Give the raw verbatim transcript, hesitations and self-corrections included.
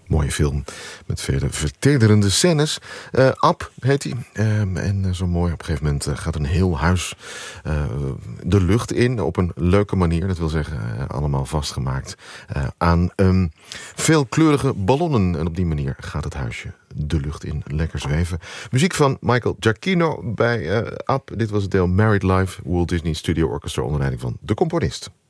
Mooie film met vele vertederende scènes. Uh, Ab heet hij. Uh, en uh, zo mooi, op een gegeven moment uh, gaat een heel huis uh, de lucht in op een leuke manier. Dat wil zeggen, uh, allemaal vastgemaakt uh, aan um, veelkleurige ballonnen. En op die manier gaat het huisje de lucht in. Lekker zweven. Muziek van Michael Giacchino bij uh, Ab. Dit was het deel Married Live, Walt Disney Studio Orchestra onder leiding van de componist.